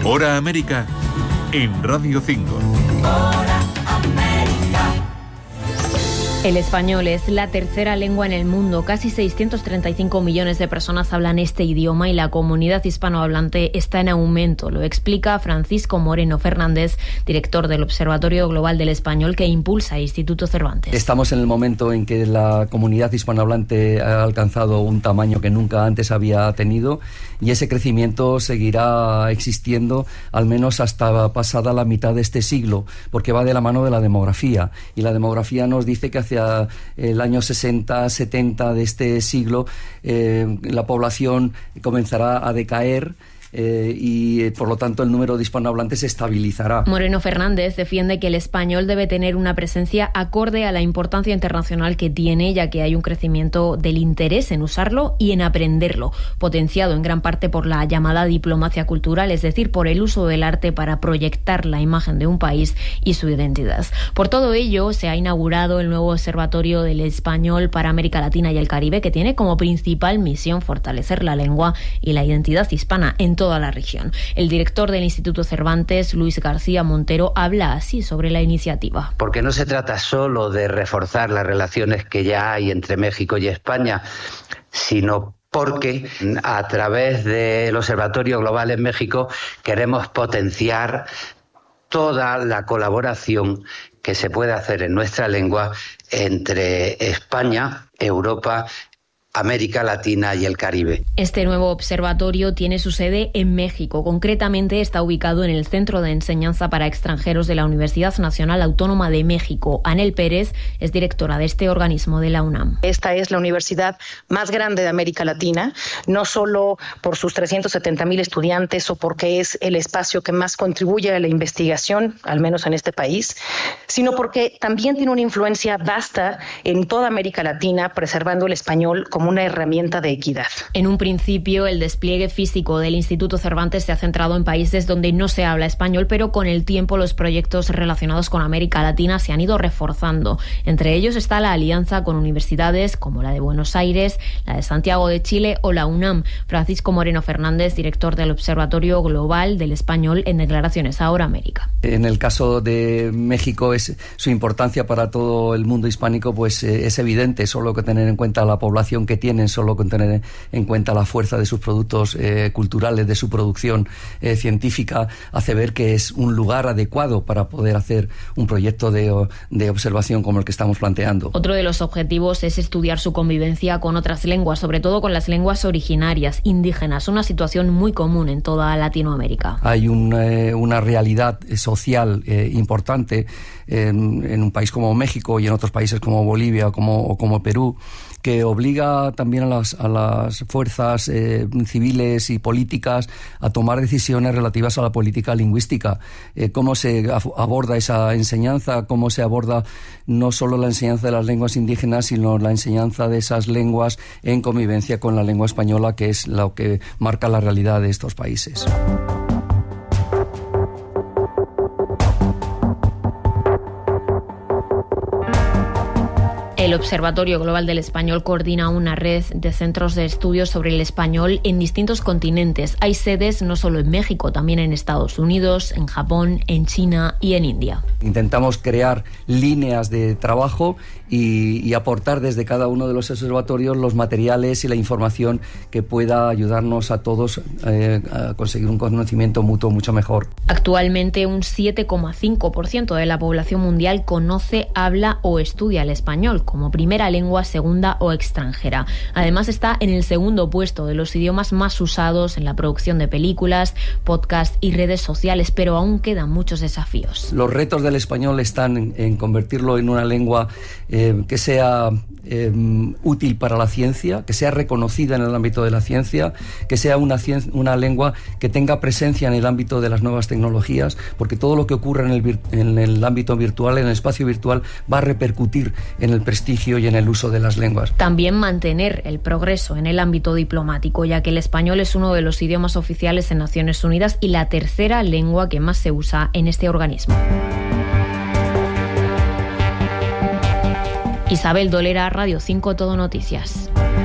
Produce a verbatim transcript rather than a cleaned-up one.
Hora América en Radio cinco. Hora América. El español es la tercera lengua en el mundo. Casi seiscientos treinta y cinco millones de personas hablan este idioma y la comunidad hispanohablante está en aumento. Lo explica Francisco Moreno Fernández, director del Observatorio Global del Español que impulsa Instituto Cervantes. Estamos en el momento en que la comunidad hispanohablante ha alcanzado un tamaño que nunca antes había tenido y ese crecimiento seguirá existiendo al menos hasta pasada la mitad de este siglo, porque va de la mano de la demografía. Y la demografía nos dice que hacia el año sesenta, setenta de este siglo eh, la población comenzará a decaer. Eh, y eh, por lo tanto el número de hispanohablantes se estabilizará. Moreno Fernández defiende que el español debe tener una presencia acorde a la importancia internacional que tiene, ya que hay un crecimiento del interés en usarlo y en aprenderlo, potenciado en gran parte por la llamada diplomacia cultural, es decir, por el uso del arte para proyectar la imagen de un país y su identidad. Por todo ello, se ha inaugurado el nuevo Observatorio del Español para América Latina y el Caribe, que tiene como principal misión fortalecer la lengua y la identidad hispana en toda la región. El director del Instituto Cervantes, Luis García Montero, habla así sobre la iniciativa. Porque no se trata solo de reforzar las relaciones que ya hay entre México y España, sino porque a través del Observatorio Global en México queremos potenciar toda la colaboración que se puede hacer en nuestra lengua entre España, Europa, América Latina y el Caribe. Este nuevo observatorio tiene su sede en México. Concretamente está ubicado en el Centro de Enseñanza para Extranjeros de la Universidad Nacional Autónoma de México. Anel Pérez es directora de este organismo de la UNAM. Esta es la universidad más grande de América Latina, no solo por sus trescientos setenta mil estudiantes o porque es el espacio que más contribuye a la investigación, al menos en este país, sino porque también tiene una influencia vasta en toda América Latina, preservando el español como una herramienta de equidad. En un principio, el despliegue físico del Instituto Cervantes se ha centrado en países donde no se habla español, pero con el tiempo los proyectos relacionados con América Latina se han ido reforzando. Entre ellos está la alianza con universidades como la de Buenos Aires, la de Santiago de Chile o la UNAM. Francisco Moreno Fernández, director del Observatorio Global del Español, en declaraciones a Hora América. En el caso de México, es su importancia para todo el mundo hispánico pues eh, es evidente, solo que tener en cuenta la población que tienen, solo con tener en cuenta la fuerza de sus productos eh, culturales, de su producción eh, científica, hace ver que es un lugar adecuado para poder hacer un proyecto de, de observación como el que estamos planteando. Otro de los objetivos es estudiar su convivencia con otras lenguas, sobre todo con las lenguas originarias, indígenas, una situación muy común en toda Latinoamérica. Hay un, eh, una realidad social eh, importante en, en un país como México y en otros países como Bolivia o como, o como Perú, que obliga también a las, a las fuerzas eh, civiles y políticas a tomar decisiones relativas a la política lingüística. Eh, cómo se aborda esa enseñanza, cómo se aborda no solo la enseñanza de las lenguas indígenas, sino la enseñanza de esas lenguas en convivencia con la lengua española, que es lo que marca la realidad de estos países. El Observatorio Global del Español coordina una red de centros de estudios sobre el español en distintos continentes. Hay sedes no solo en México, también en Estados Unidos, en Japón, en China y en India. Intentamos crear líneas de trabajo y, y aportar desde cada uno de los observatorios los materiales y la información que pueda ayudarnos a todos eh, a conseguir un conocimiento mutuo mucho mejor. Actualmente un siete coma cinco por ciento de la población mundial conoce, habla o estudia el español como primera lengua, segunda o extranjera. Además está en el segundo puesto de los idiomas más usados en la producción de películas, podcasts y redes sociales, pero aún quedan muchos desafíos. Los retos del español están en, en convertirlo en una lengua eh, que sea eh, útil para la ciencia, que sea reconocida en el ámbito de la ciencia, que sea una, cien, una lengua que tenga presencia en el ámbito de las nuevas tecnologías, porque todo lo que ocurre en el, en el ámbito virtual, en el espacio virtual, va a repercutir en el prestigio y en el uso de las lenguas. También mantener el progreso en el ámbito diplomático, ya que el español es uno de los idiomas oficiales en Naciones Unidas y la tercera lengua que más se usa en este organismo. Isabel Dolera, Radio cinco Todo Noticias.